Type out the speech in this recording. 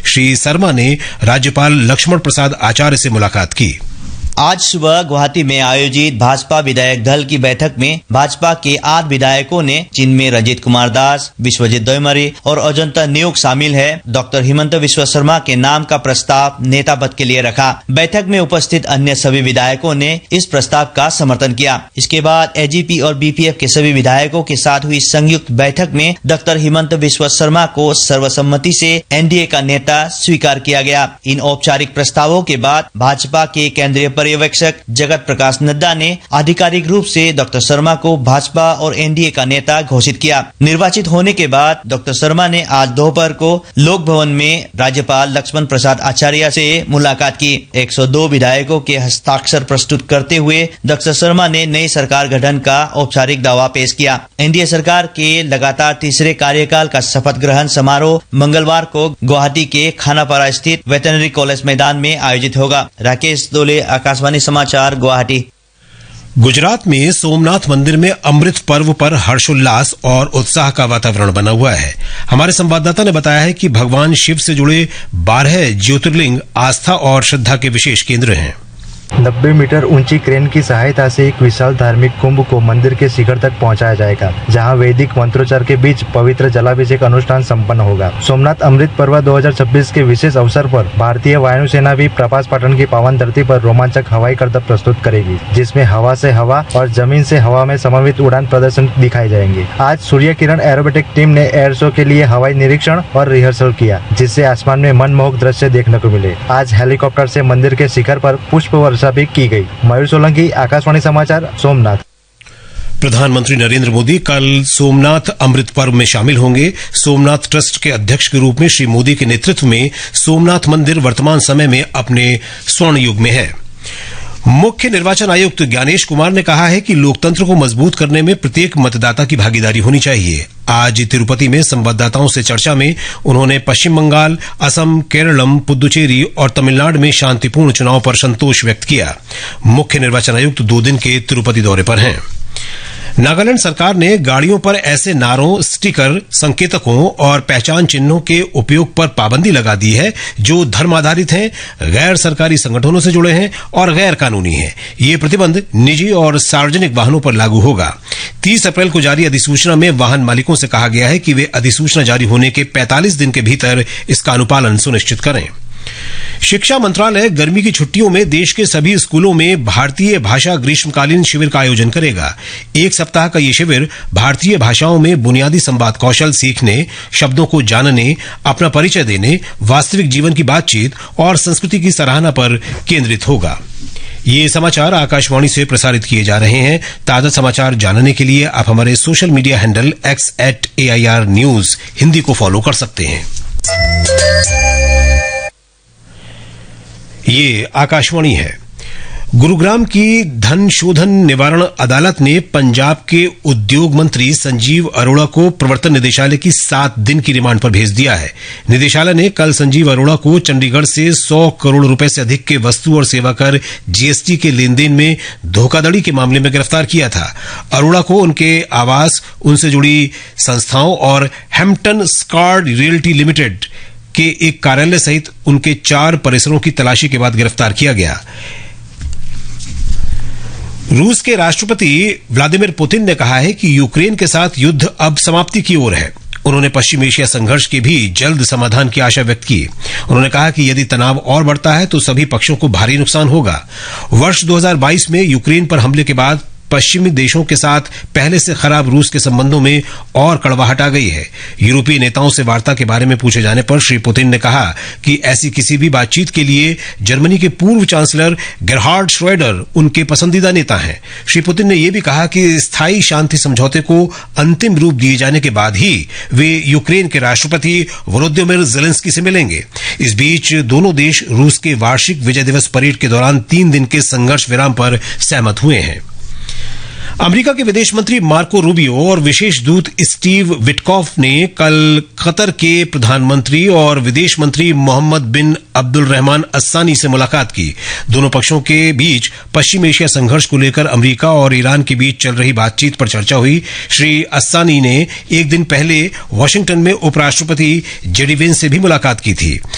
श्री शर्मा ने राज्यपाल लक्ष्मण प्रसाद आचार्य से मुलाकात की। आज सुबह गुवाहाटी में आयोजित भाजपा विधायक दल की बैठक में भाजपा के 8 विधायकों ने, जिनमें रंजीत कुमार दास, विश्वजीत दोयमरी और अजंता नियोग शामिल है, डॉक्टर हिमंत बिस्वा शर्मा के नाम का प्रस्ताव नेता पद के लिए रखा। बैठक में उपस्थित अन्य सभी विधायकों ने इस प्रस्ताव का समर्थन किया। इसके बाद एजीपी और बीपीएफ के सभी विधायकों के साथ हुई संयुक्त बैठक में डॉक्टर हिमंत बिस्वा शर्मा को सर्वसम्मति से एनडीए का नेता स्वीकार किया गया। इन औपचारिक प्रस्तावों के बाद भाजपा के केंद्रीय पर्यवेक्षक जगत प्रकाश नड्डा ने आधिकारिक रूप से डॉक्टर शर्मा को भाजपा और एनडीए का नेता घोषित किया। निर्वाचित होने के बाद डॉक्टर शर्मा ने आज दोपहर को लोक भवन में राज्यपाल लक्ष्मण प्रसाद आचार्य से मुलाकात की। 102 विधायकों के हस्ताक्षर प्रस्तुत करते हुए डॉक्टर शर्मा ने नई सरकार गठन का औपचारिक दावा पेश किया। एनडीए सरकार के लगातार तीसरे कार्यकाल का शपथ ग्रहण समारोह मंगलवार को गुवाहाटी के खानापारा स्थित वेटरनरी कॉलेज मैदान में आयोजित होगा। राकेश दोले, आकाशवाणी समाचार, गुवाहाटी। गुजरात में सोमनाथ मंदिर में अमृत पर्व पर हर्षोल्लास और उत्साह का वातावरण बना हुआ है। हमारे संवाददाता ने बताया है कि भगवान शिव से जुड़े 12 ज्योतिर्लिंग आस्था और श्रद्धा के विशेष केंद्र हैं। 90 मीटर ऊंची क्रेन की सहायता से एक विशाल धार्मिक कुंभ को मंदिर के शिखर तक पहुंचाया जाएगा, जहां वैदिक मंत्रोच्चार के बीच पवित्र जलाभिषेक अनुष्ठान संपन्न होगा। सोमनाथ अमृत पर्व 2026 के विशेष अवसर पर भारतीय वायुसेना भी प्रभास पाटन की पावन धरती पर रोमांचक हवाई करतब प्रस्तुत करेगी, जिसमें हवा से हवा और जमीन से हवा में समन्वित उड़ान प्रदर्शन दिखाए जाएंगे। आज सूर्य किरण एरोबेटिक टीम ने एयर शो के लिए हवाई निरीक्षण और रिहर्सल किया, जिससे आसमान में मनमोहक दृश्य देखने को मिले। आज हेलीकॉप्टर से मंदिर के शिखर पर पुष्प वर्षा भी की गई। मयूर सोलंकी, आकाशवाणी समाचार, सोमनाथ। प्रधानमंत्री नरेंद्र मोदी कल सोमनाथ अमृत पर्व में शामिल होंगे। सोमनाथ ट्रस्ट के अध्यक्ष के रूप में श्री मोदी के नेतृत्व में सोमनाथ मंदिर वर्तमान समय में अपने स्वर्ण युग में है। मुख्य निर्वाचन आयुक्त ज्ञानेश कुमार ने कहा है कि लोकतंत्र को मजबूत करने में प्रत्येक मतदाता की भागीदारी होनी चाहिए। आज तिरुपति में संवाददाताओं से चर्चा में उन्होंने पश्चिम बंगाल, असम, केरलम, पुदुचेरी और तमिलनाडु में शांतिपूर्ण चुनाव पर संतोष व्यक्त किया। मुख्य निर्वाचन आयुक्त 2 दिन के तिरुपति दौरे पर हैं। नागालैंड सरकार ने गाड़ियों पर ऐसे नारों, स्टिकर, संकेतकों और पहचान चिन्हों के उपयोग पर पाबंदी लगा दी है जो धर्म आधारित हैं, गैर सरकारी संगठनों से जुड़े हैं और गैर कानूनी हैं। ये प्रतिबंध निजी और सार्वजनिक वाहनों पर लागू होगा। 30 अप्रैल को जारी अधिसूचना में वाहन मालिकों से कहा गया है कि वे अधिसूचना जारी होने के 45 दिन के भीतर इसका अनुपालन सुनिश्चित करें। शिक्षा मंत्रालय गर्मी की छुट्टियों में देश के सभी स्कूलों में भारतीय भाषा ग्रीष्मकालीन शिविर का आयोजन करेगा। 1 सप्ताह का ये शिविर भारतीय भाषाओं में बुनियादी संवाद कौशल सीखने, शब्दों को जानने, अपना परिचय देने, वास्तविक जीवन की बातचीत और संस्कृति की सराहना पर केंद्रित होगा। ये समाचार आकाशवाणी से प्रसारित किए जा रहे हैं। ताजा समाचार जानने के लिए आप हमारे social media handle x@AIR News Hindi को फॉलो कर सकते हैं। ये आकाशवाणी है। गुरुग्राम की धन शोधन निवारण अदालत ने पंजाब के उद्योग मंत्री संजीव अरोड़ा को प्रवर्तन निदेशालय की 7 दिन की रिमांड पर भेज दिया है। निदेशालय ने कल संजीव अरोड़ा को चंडीगढ़ से 100 करोड़ रुपए से अधिक के वस्तु और सेवा कर जीएसटी के लेन देन में धोखाधड़ी के मामले में गिरफ्तार किया था। अरोड़ा को उनके आवास, उनसे जुड़ी संस्थाओं और हैम्पटन स्कार्ड रियल्टी लिमिटेड के एक कार्यालय सहित उनके 4 परिसरों की तलाशी के बाद गिरफ्तार किया गया। रूस के राष्ट्रपति व्लादिमीर पुतिन ने कहा है कि यूक्रेन के साथ युद्ध अब समाप्ति की ओर है। उन्होंने पश्चिम एशिया संघर्ष के भी जल्द समाधान की आशा व्यक्त की। उन्होंने कहा कि यदि तनाव और बढ़ता है तो सभी पक्षों को भारी नुकसान होगा। वर्ष 2022 में यूक्रेन पर हमले के बाद पश्चिमी देशों के साथ पहले से खराब रूस के संबंधों में और कड़वाहट आ गई है। यूरोपीय नेताओं से वार्ता के बारे में पूछे जाने पर श्री पुतिन ने कहा कि ऐसी किसी भी बातचीत के लिए जर्मनी के पूर्व चांसलर गेरहार्ड श्रोएडर उनके पसंदीदा नेता हैं। श्री पुतिन ने यह भी कहा कि स्थायी शांति समझौते को अंतिम रूप दिए जाने के बाद ही वे यूक्रेन के राष्ट्रपति वोलोदिमीर ज़ेलेंस्की से मिलेंगे। इस बीच दोनों देश रूस के वार्षिक विजय दिवस परेड के दौरान 3 दिन के संघर्ष विराम पर सहमत हुए हैं। अमेरिका के विदेश मंत्री मार्को रूबियो और विशेष दूत स्टीव विटकॉफ ने कल कतर के प्रधानमंत्री और विदेश मंत्री मोहम्मद बिन अब्दुल रहमान अस्सानी से मुलाकात की। दोनों पक्षों के बीच पश्चिम एशिया संघर्ष को लेकर अमेरिका और ईरान के बीच चल रही बातचीत पर चर्चा हुई। श्री अस्सानी ने एक दिन पहले वाशिंगटन में उपराष्ट्रपति जेडी वेंस से भी मुलाकात की थी।